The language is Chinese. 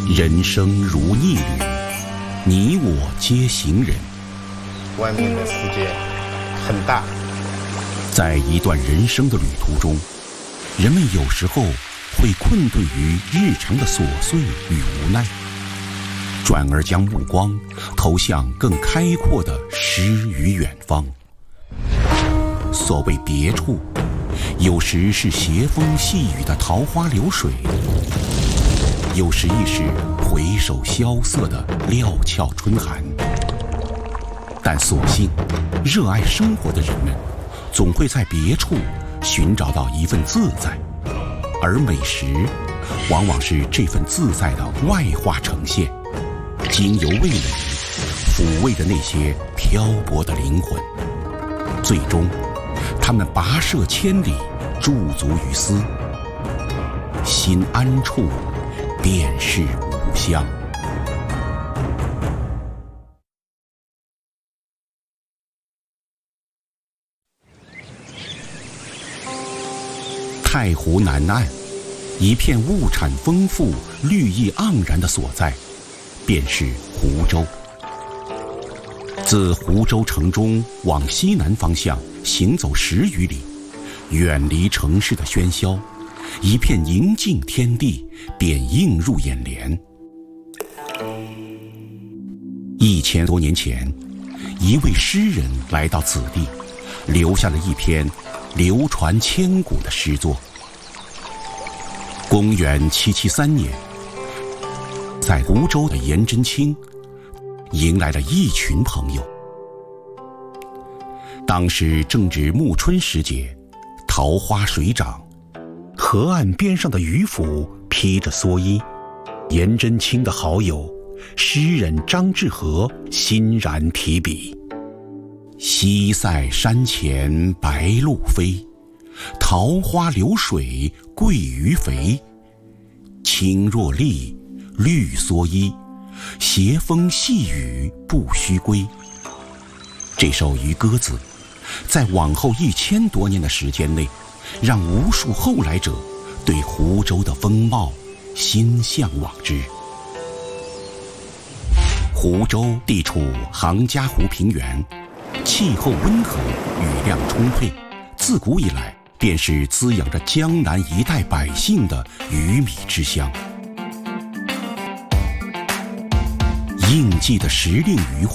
人生如逆旅，你我皆行人。 外面的世界很大， 在一段人生的旅途中，人们有时候会困顿于日常的琐碎与无奈，转而将目光投向更开阔的诗与远方。所谓别处，有时是斜风细雨的桃花流水，有时亦是回首萧瑟的料峭春寒。但所幸，热爱生活的人们总会在别处寻找到一份自在，而美食往往是这份自在的外化呈现，经由味蕾抚慰着那些漂泊的灵魂，最终他们跋涉千里，驻足于斯，心安处便是吾乡。太湖南岸，一片物产丰富、绿意盎然的所在，便是湖州。自湖州城中往西南方向行走10余里，远离城市的喧嚣，一片宁静天地便映入眼帘。1000多年前，一位诗人来到此地，留下了一篇流传千古的诗作。公元773年，在湖州的颜真卿迎来了一群朋友。当时正值暮春时节，桃花水涨，河岸边上的渔夫披着蓑衣。颜真卿的好友诗人张志和欣然提笔：西塞山前白鹭飞，桃花流水鳜鱼肥。青箬笠，绿蓑衣，斜风细雨不须归。这首渔歌子，在往后1000多年的时间内，让无数后来者对湖州的风貌心向往之。湖州地处杭嘉湖平原，气候温和，雨量充沛，自古以来便是滋养着江南一带百姓的鱼米之乡。应季的时令鱼货